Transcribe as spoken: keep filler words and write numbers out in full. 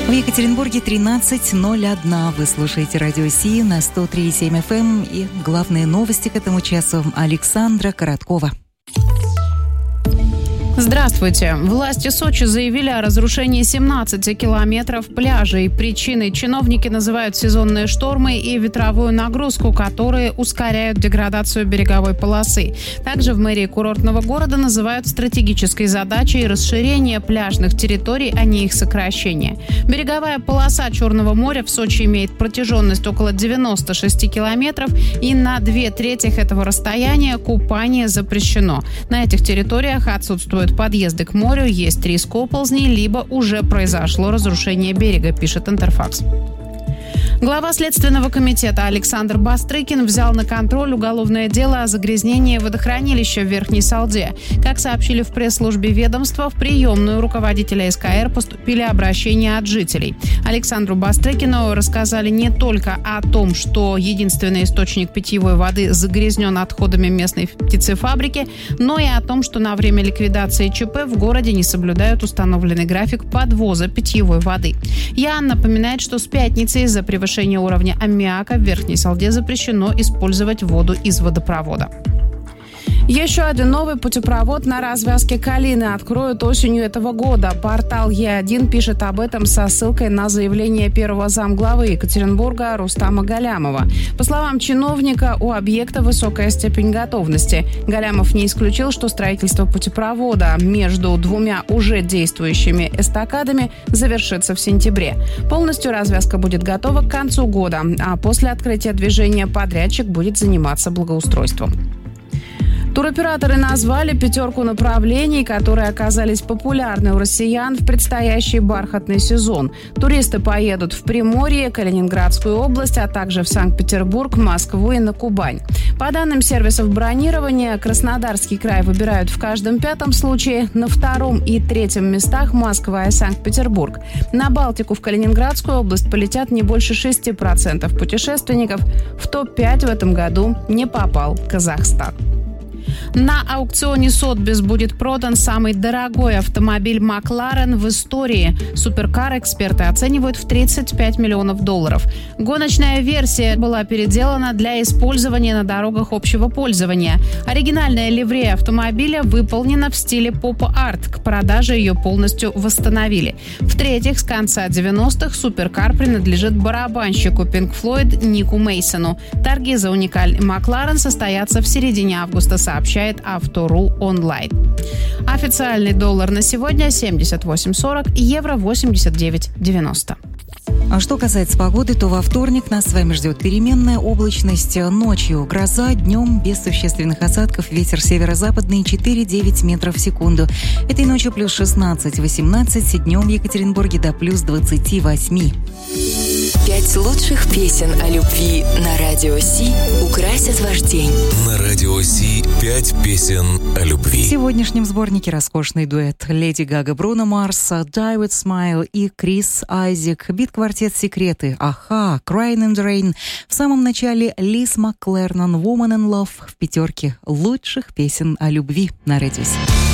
В Екатеринбурге тринадцать ноль один. Вы слушаете Радио Си на сто три и семь эф эм. И главные новости к этому часу Александра Короткова. Здравствуйте. Власти Сочи заявили о разрушении семнадцати километров пляжей. Причиной чиновники называют сезонные штормы и ветровую нагрузку, которые ускоряют деградацию береговой полосы. Также в мэрии курортного города называют стратегической задачей расширение пляжных территорий, а не их сокращение. Береговая полоса Черного моря в Сочи имеет протяженность около девяноста шести километров, и на две трети этого расстояния купание запрещено. На этих территориях отсутствуют подъезды к морю, есть риск оползней, либо уже произошло разрушение берега, пишет Интерфакс. Глава Следственного комитета Александр Бастрыкин взял на контроль уголовное дело о загрязнении водохранилища в Верхней Салде. Как сообщили в пресс-службе ведомства, в приемную руководителя эс ка эр поступили обращения от жителей. Александру Бастрыкину рассказали не только о том, что единственный источник питьевой воды загрязнен отходами местной птицефабрики, но и о том, что на время ликвидации ЧП в городе не соблюдают установленный график подвоза питьевой воды. Ян напоминает, что с пятницы из-за превышения уровня аммиака в Верхней Салде запрещено использовать воду из водопровода. Еще один новый путепровод на развязке Калины откроют осенью этого года. Портал Е один пишет об этом со ссылкой на заявление первого замглавы Екатеринбурга Рустама Галямова. По словам чиновника, у объекта высокая степень готовности. Галямов не исключил, что строительство путепровода между двумя уже действующими эстакадами завершится в сентябре. Полностью развязка будет готова к концу года, а после открытия движения подрядчик будет заниматься благоустройством. Туроператоры назвали пятерку направлений, которые оказались популярны у россиян в предстоящий бархатный сезон. Туристы поедут в Приморье, Калининградскую область, а также в Санкт-Петербург, Москву и на Кубань. По данным сервисов бронирования, Краснодарский край выбирают в каждом пятом случае, на втором и третьем местах Москва и Санкт-Петербург. На Балтику в Калининградскую область полетят не больше шести процентов путешественников. В топ пять в этом году не попал Казахстан. На аукционе Сотбис будет продан самый дорогой автомобиль Макларен в истории. Суперкар эксперты оценивают в тридцать пять миллионов долларов. Гоночная версия была переделана для использования на дорогах общего пользования. Оригинальная ливрея автомобиля выполнена в стиле поп-арт. К продаже ее полностью восстановили. В-третьих, с конца девяностых суперкар принадлежит барабанщику Pink Floyd Нику Мейсону. Торги за уникальный Макларен состоятся в середине августа, сообщает Авто.ру онлайн. Официальный доллар на сегодня семьдесят восемь сорок, евро восемьдесят девять девяносто. А что касается погоды, то во вторник нас с вами ждет переменная облачность. Ночью гроза, днем без существенных осадков, ветер северо-западный четыре-девять метров в секунду. Этой ночью плюс шестнадцать-восемнадцать, днем в Екатеринбурге до плюс двадцать восемь. Пять лучших песен о любви на Радио Си украсят ваш день. На Радио Си пять песен о любви. В сегодняшнем сборнике роскошный дуэт Леди Гага, Бруно Марс, Die With Smile и Крис Айзек. Бит-квартет «Секреты», Аха, Crying in the Rain. В самом начале Лиз Макклернон, Woman in Love в пятерке лучших песен о любви на Радио Си.